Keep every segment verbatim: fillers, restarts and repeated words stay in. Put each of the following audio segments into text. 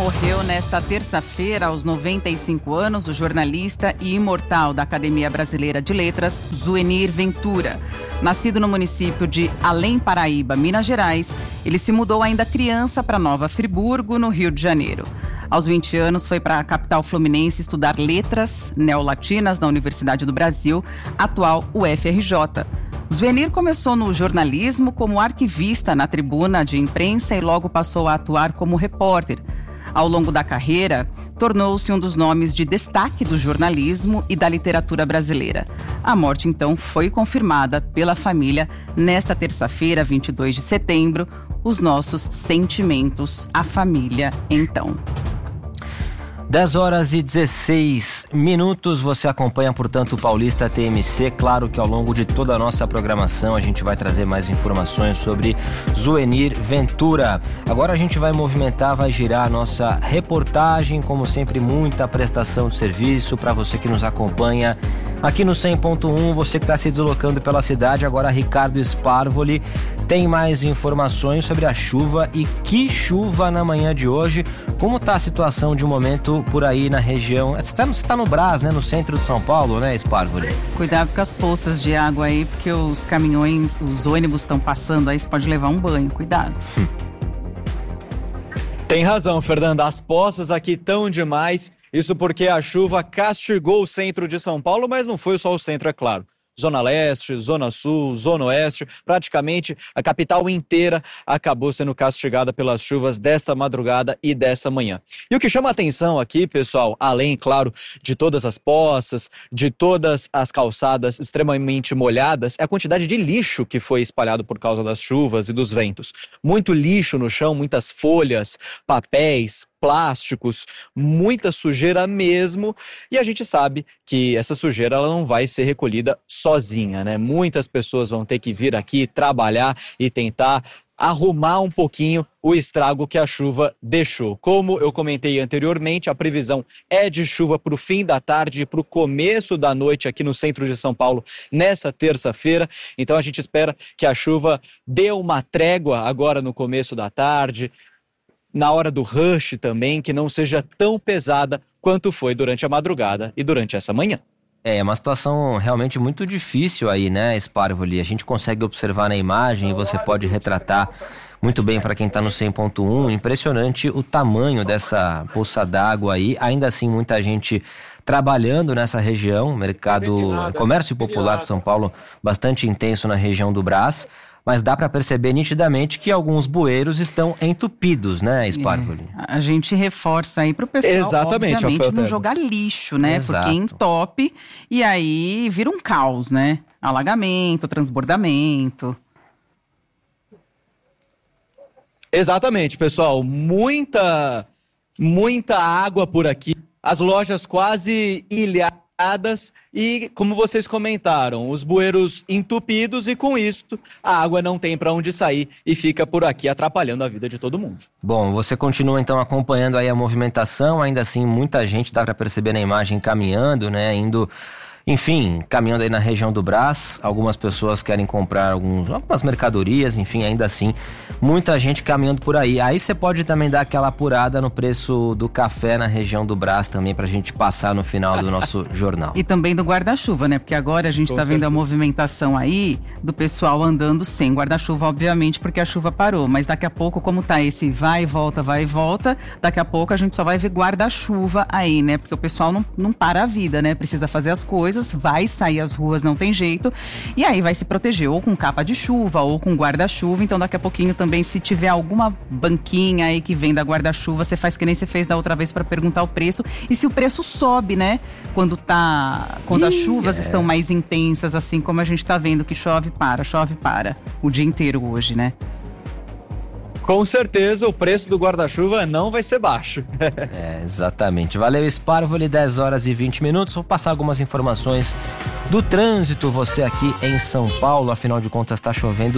Morreu nesta terça-feira, aos noventa e cinco anos, o jornalista e imortal da Academia Brasileira de Letras, Zuenir Ventura. Nascido no município de Além Paraíba, Minas Gerais, ele se mudou ainda criança para Nova Friburgo, no Rio de Janeiro. Aos vinte anos, foi para a capital fluminense estudar letras neolatinas na Universidade do Brasil, atual U F R J. Zuenir começou no jornalismo como arquivista na tribuna de imprensa e logo passou a atuar como repórter. Ao longo da carreira, tornou-se um dos nomes de destaque do jornalismo e da literatura brasileira. A morte, então, foi confirmada pela família nesta terça-feira, vinte e dois de setembro. Os nossos sentimentos à família, então. dez horas e dezesseis minutos, você acompanha, portanto, o Paulista T M C. Claro que ao longo de toda a nossa programação a gente vai trazer mais informações sobre Zuenir Ventura. Agora a gente vai movimentar, vai girar a nossa reportagem, como sempre, muita prestação de serviço para você que nos acompanha aqui no cem ponto um, você que está se deslocando pela cidade. Agora Ricardo Sparvoli tem mais informações sobre a chuva, e que chuva na manhã de hoje. Como está a situação de momento por aí na região? Você está você tá no Brás, né? No centro de São Paulo, né, Sparvoli? Cuidado com as poças de água aí, porque os caminhões, os ônibus estão passando aí, você pode levar um banho, cuidado. Hum. Tem razão, Fernanda, as poças aqui estão demais. Isso porque a chuva castigou o centro de São Paulo, mas não foi só o centro, é claro. Zona Leste, Zona Sul, Zona Oeste, praticamente a capital inteira acabou sendo castigada pelas chuvas desta madrugada e desta manhã. E o que chama a atenção aqui, pessoal, além, claro, de todas as poças, de todas as calçadas extremamente molhadas, é a quantidade de lixo que foi espalhado por causa das chuvas e dos ventos. Muito lixo no chão, muitas folhas, papéis, plásticos, muita sujeira mesmo, e a gente sabe que essa sujeira ela não vai ser recolhida sozinha, né? Muitas pessoas vão ter que vir aqui trabalhar e tentar arrumar um pouquinho o estrago que a chuva deixou. Como eu comentei anteriormente, a previsão é de chuva para o fim da tarde e para o começo da noite aqui no centro de São Paulo nessa terça-feira. Então a gente espera que a chuva dê uma trégua agora no começo da tarde, na hora do rush também, que não seja tão pesada quanto foi durante a madrugada e durante essa manhã. É, é uma situação realmente muito difícil aí, né, Sparvoli? A gente consegue observar na imagem e você pode retratar muito bem para quem está no cem ponto um. Impressionante o tamanho dessa poça d'água aí. Ainda assim, muita gente trabalhando nessa região. Mercado, comércio popular de São Paulo bastante intenso na região do Brás. Mas dá para perceber nitidamente que alguns bueiros estão entupidos, né, Sparvoli? É, a gente reforça aí pro pessoal, exatamente, obviamente, não jogar lixo, né? Exato. Porque entope e aí vira um caos, né? Alagamento, transbordamento. Exatamente, pessoal. Muita, muita água por aqui. As lojas quase ilhadas. E, como vocês comentaram, os bueiros entupidos, e com isso a água não tem para onde sair e fica por aqui atrapalhando a vida de todo mundo. Bom, você continua então acompanhando aí a movimentação. Ainda assim, muita gente dá para perceber na imagem caminhando, né, indo, enfim, caminhando aí na região do Brás. Algumas pessoas querem comprar alguns, algumas mercadorias, enfim, ainda assim, muita gente caminhando por aí. Aí você pode também dar aquela apurada no preço do café na região do Brás também, pra gente passar no final do nosso jornal. E também do guarda-chuva, né? Porque agora a gente Com tá certeza. vendo a movimentação aí do pessoal andando sem guarda-chuva, obviamente, porque a chuva parou. Mas daqui a pouco, como tá esse vai e volta, vai e volta, daqui a pouco a gente só vai ver guarda-chuva aí, né? Porque o pessoal não, não para a vida, né? Precisa fazer as coisas, vai sair às ruas, não tem jeito, e aí vai se proteger ou com capa de chuva ou com guarda-chuva. Então daqui a pouquinho também, se tiver alguma banquinha aí que venda guarda-chuva, você faz que nem você fez da outra vez para perguntar o preço, e se o preço sobe, né, quando tá, quando Ih, as chuvas é. estão mais intensas, assim como a gente tá vendo que chove para, chove para o dia inteiro hoje, né? Com certeza o preço do guarda-chuva não vai ser baixo. É, exatamente. Valeu, Sparvoli, dez horas e vinte minutos. Vou passar algumas informações do trânsito, você aqui em São Paulo. Afinal de contas, está chovendo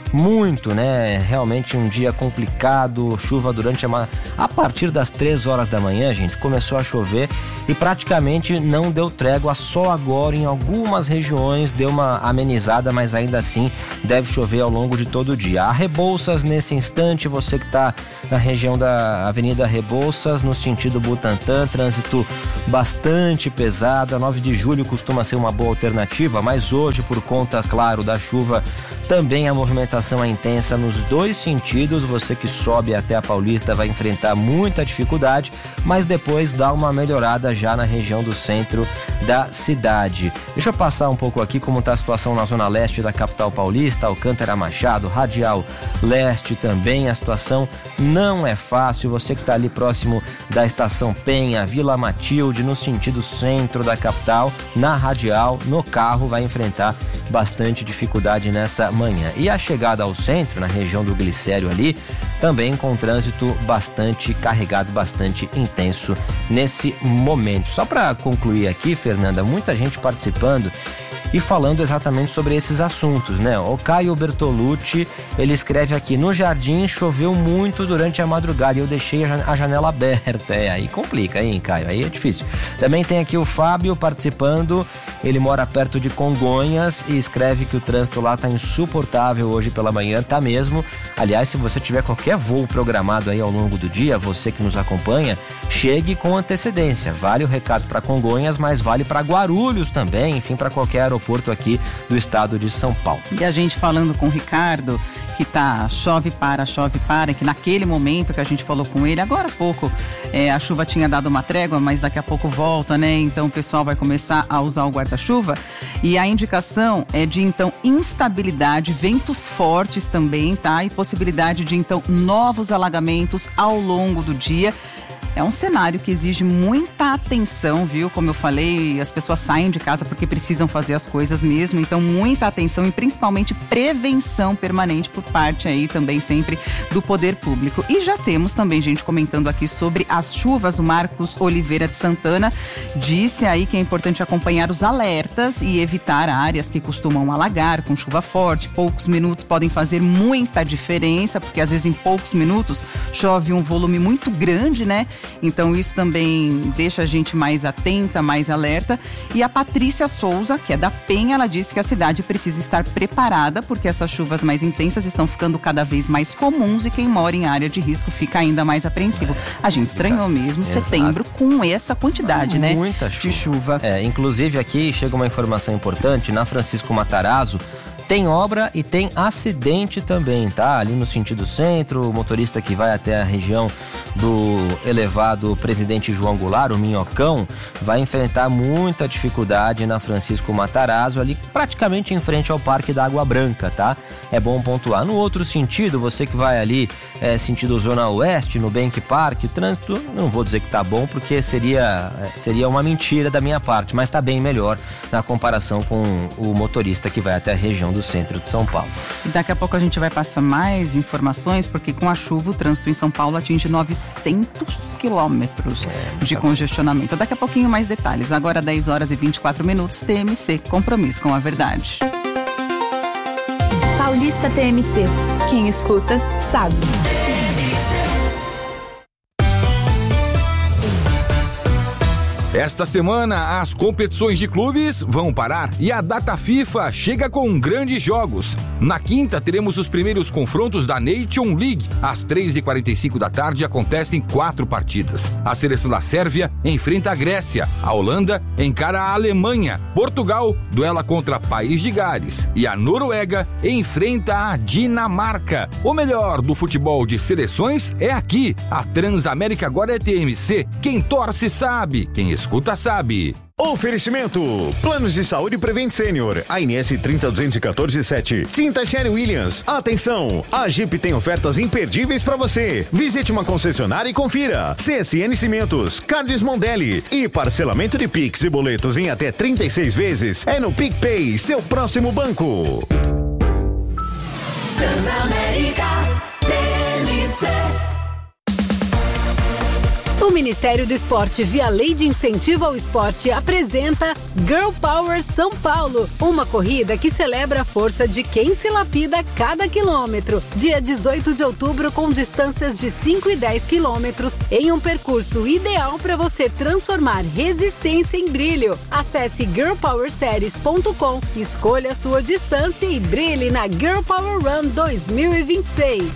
muito, né? Realmente um dia complicado, chuva durante a... A partir das três horas da manhã, gente, começou a chover e praticamente não deu trégua, só agora em algumas regiões deu uma amenizada, mas ainda assim deve chover ao longo de todo o dia. A Rebouças, nesse instante, você que está na região da Avenida Rebouças, no sentido Butantã, trânsito bastante pesado. A nove de julho costuma ser uma boa alternativa, mas hoje, por conta, claro, da chuva, também a movimentação é intensa nos dois sentidos. Você que sobe até a Paulista vai enfrentar muita dificuldade, mas depois dá uma melhorada já na região do centro da cidade. Deixa eu passar um pouco aqui como está a situação na zona leste da capital paulista, Alcântara Machado, Radial Leste também. A situação não é fácil. Você que está ali próximo da Estação Penha, Vila Matilde, no sentido centro da capital, na Radial, no carro, vai enfrentar bastante dificuldade nessa manhã. E a chegada ao centro, na região do Glicério ali, também com trânsito bastante carregado, bastante intenso nesse momento. Só para concluir aqui, Fernanda, muita gente participando e falando exatamente sobre esses assuntos, né? O Caio Bertolucci, ele escreve aqui: no jardim choveu muito durante a madrugada e eu deixei a janela aberta. É, aí complica, hein, Caio? Aí é difícil. Também tem aqui o Fábio participando, ele mora perto de Congonhas e escreve que o trânsito lá tá insuportável hoje pela manhã, tá mesmo. Aliás, se você tiver qualquer voo programado aí ao longo do dia, você que nos acompanha, chegue com antecedência. Vale o recado para Congonhas, mas vale para Guarulhos também, enfim, para qualquer aeroporto porto aqui do estado de São Paulo. E a gente falando com o Ricardo, que tá chove para, chove para, que naquele momento que a gente falou com ele, agora há pouco, é, a chuva tinha dado uma trégua, mas daqui a pouco volta, né? Então o pessoal vai começar a usar o guarda-chuva e a indicação é de, então, instabilidade, ventos fortes também, tá? E possibilidade de, então, novos alagamentos ao longo do dia. É um cenário que exige muita atenção, viu? Como eu falei, as pessoas saem de casa porque precisam fazer as coisas mesmo. Então, muita atenção e principalmente prevenção permanente por parte aí também sempre do poder público. E já temos também gente comentando aqui sobre as chuvas. O Marcos Oliveira de Santana disse aí que é importante acompanhar os alertas e evitar áreas que costumam alagar com chuva forte. Poucos minutos podem fazer muita diferença, porque às vezes em poucos minutos chove um volume muito grande, né? Então isso também deixa a gente mais atenta, mais alerta. E a Patrícia Souza, que é da Penha, ela disse que a cidade precisa estar preparada porque essas chuvas mais intensas estão ficando cada vez mais comuns e quem mora em área de risco fica ainda mais apreensivo. A gente estranhou mesmo Exato. setembro com essa quantidade, né? Muita chuva. De chuva. É, inclusive aqui chega uma informação importante, na Francisco Matarazzo tem obra e tem acidente também, tá? Ali no sentido centro, o motorista que vai até a região do elevado Presidente João Goulart, o Minhocão, vai enfrentar muita dificuldade na Francisco Matarazzo, ali praticamente em frente ao Parque da Água Branca, tá? É bom pontuar. No outro sentido, você que vai ali, é, sentido Zona Oeste, no Bank Park, trânsito, não vou dizer que tá bom, porque seria, seria uma mentira da minha parte, mas tá bem melhor na comparação com o motorista que vai até a região do do centro de São Paulo. E daqui a pouco a gente vai passar mais informações, porque com a chuva o trânsito em São Paulo atinge novecentos quilômetros é, de congestionamento. Daqui a pouquinho mais detalhes. Agora dez horas e vinte e quatro minutos, T M C, compromisso com a verdade. Paulista T M C. Quem escuta, sabe. Esta semana, as competições de clubes vão parar e a data FIFA chega com grandes jogos. Na quinta, teremos os primeiros confrontos da Nation League. Às três e quarenta e cinco da tarde, acontecem quatro partidas. A seleção da Sérvia enfrenta a Grécia. A Holanda encara a Alemanha. Portugal duela contra País de Gales. E a Noruega enfrenta a Dinamarca. O melhor do futebol de seleções é aqui. A Transamérica agora é T M C. Quem torce sabe. Quem escuta sabe. Oferecimento: Planos de Saúde Prevent Sênior, A N S trinta duzentos e quatorze sete. Tinta Sherwin Williams. Atenção, a Jeep tem ofertas imperdíveis para você. Visite uma concessionária e confira. C S N Cimentos, Cardes Mondelli e parcelamento de Pix e boletos em até trinta e seis vezes é no PicPay, seu próximo banco. Transamérica T M C. O Ministério do Esporte, via Lei de Incentivo ao Esporte, apresenta Girl Power São Paulo, uma corrida que celebra a força de quem se lapida cada quilômetro. Dia dezoito de outubro, com distâncias de cinco e dez quilômetros, em um percurso ideal para você transformar resistência em brilho. Acesse girl power series ponto com, escolha a sua distância e brilhe na Girl Power Run dois mil e vinte e seis.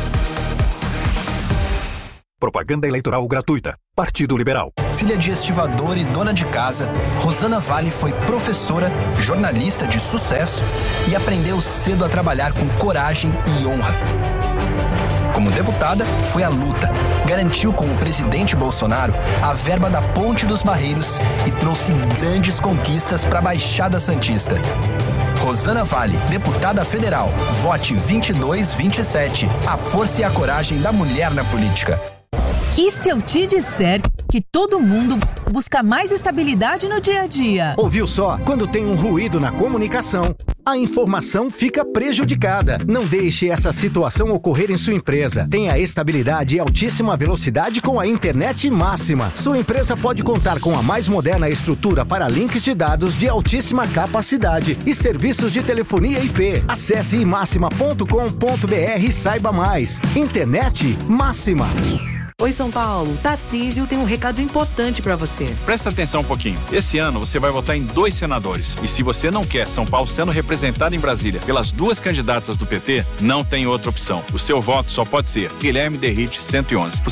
Propaganda eleitoral gratuita. Partido Liberal. Filha de estivador e dona de casa, Rosana Vale foi professora, jornalista de sucesso e aprendeu cedo a trabalhar com coragem e honra. Como deputada, foi à luta, garantiu com o presidente Bolsonaro a verba da Ponte dos Barreiros e trouxe grandes conquistas para a Baixada Santista. Rosana Vale, deputada federal. Vote vinte e dois vinte e sete. A força e a coragem da mulher na política. E se eu te disser que todo mundo busca mais estabilidade no dia a dia? Ouviu só? Quando tem um ruído na comunicação, a informação fica prejudicada. Não deixe essa situação ocorrer em sua empresa. Tenha estabilidade e altíssima velocidade com a internet máxima. Sua empresa pode contar com a mais moderna estrutura para links de dados de altíssima capacidade e serviços de telefonia I P. Acesse imáxima ponto com ponto br e saiba mais. Internet máxima. Oi, São Paulo. Tarcísio tem um recado importante pra você. Presta atenção um pouquinho. Esse ano você vai votar em dois senadores. E se você não quer São Paulo sendo representado em Brasília pelas duas candidatas do P T, não tem outra opção. O seu voto só pode ser Guilherme Derrite cento e onze.